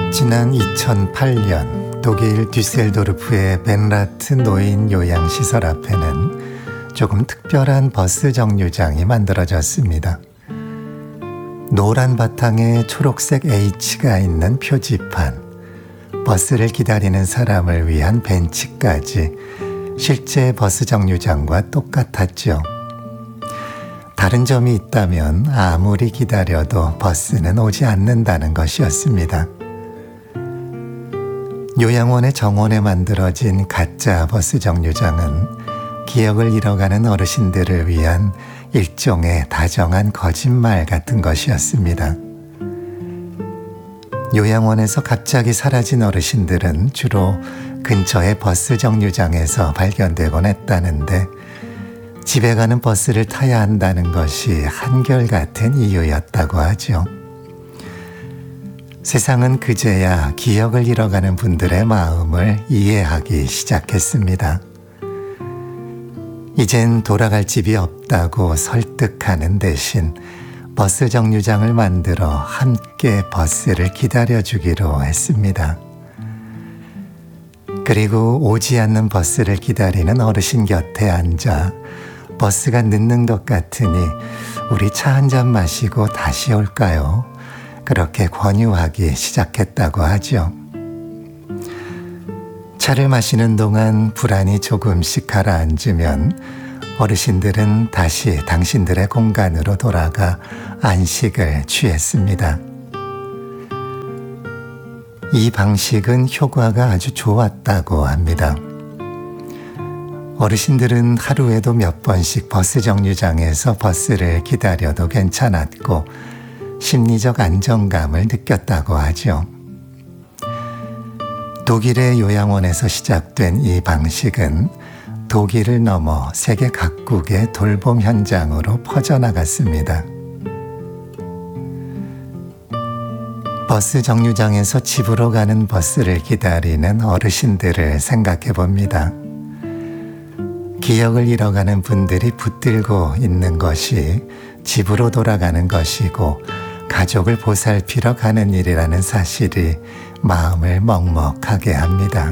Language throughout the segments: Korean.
지난 2008년 독일 düsseldorf의 벤라트 노인 요양시설 앞에는 조금 특별한 버스 정류장이 만들어졌습니다. 노란 바탕에 초록색 H가 있는 표지판, 버스를 기다리는 사람을 위한 벤치까지 실제 버스 정류장과 똑같았죠. 다른 점이 있다면 아무리 기다려도 버스는 오지 않는다는 것이었습니다. 요양원의 정원에 만들어진 가짜 버스 정류장은 기억을 잃어가는 어르신들을 위한 일종의 다정한 거짓말 같은 것이었습니다. 요양원에서 갑자기 사라진 어르신들은 주로 근처의 버스 정류장에서 발견되곤 했다는데 집에 가는 버스를 타야 한다는 것이 한결같은 이유였다고 하죠. 세상은 그제야 기억을 잃어가는 분들의 마음을 이해하기 시작했습니다. 이젠 돌아갈 집이 없다고 설득하는 대신 버스 정류장을 만들어 함께 버스를 기다려주기로 했습니다. 그리고 오지 않는 버스를 기다리는 어르신 곁에 앉아 버스가 늦는 것 같으니 우리 차 한잔 마시고 다시 올까요? 그렇게 권유하기 시작했다고 하죠. 차를 마시는 동안 불안이 조금씩 가라앉으면 어르신들은 다시 당신들의 공간으로 돌아가 안식을 취했습니다. 이 방식은 효과가 아주 좋았다고 합니다. 어르신들은 하루에도 몇 번씩 버스 정류장에서 버스를 기다려도 괜찮았고 심리적 안정감을 느꼈다고 하죠. 독일의 요양원에서 시작된 이 방식은 독일을 넘어 세계 각국의 돌봄 현장으로 퍼져나갔습니다. 버스 정류장에서 집으로 가는 버스를 기다리는 어르신들을 생각해 봅니다. 기억을 잃어가는 분들이 붙들고 있는 것이 집으로 돌아가는 것이고 가족을 보살피러 가는 일이라는 사실이 마음을 먹먹하게 합니다.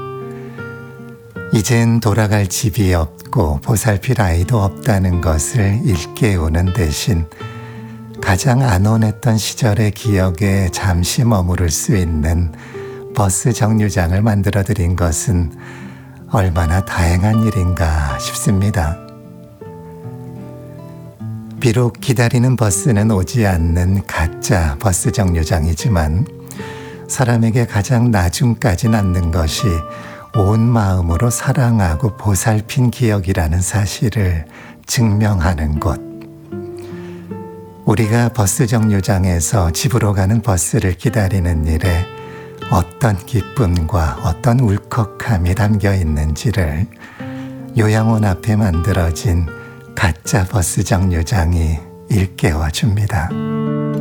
이젠 돌아갈 집이 없고 보살필 아이도 없다는 것을 일깨우는 대신 가장 안온했던 시절의 기억에 잠시 머무를 수 있는 버스 정류장을 만들어드린 것은 얼마나 다행한 일인가 싶습니다. 비록 기다리는 버스는 오지 않는 가짜 버스 정류장이지만 사람에게 가장 나중까지 남는 것이 온 마음으로 사랑하고 보살핀 기억이라는 사실을 증명하는 곳. 우리가 버스 정류장에서 집으로 가는 버스를 기다리는 일에 어떤 기쁨과 어떤 울컥함이 담겨 있는지를 요양원 앞에 만들어진 가짜 버스 정류장이 일깨워 줍니다.